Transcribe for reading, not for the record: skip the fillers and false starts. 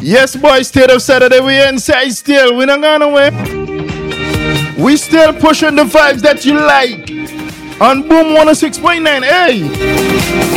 Yes, boy, State of Saturday, we inside still. We not gone away. We still pushing the vibes that you like on Boom 106.9. Hey!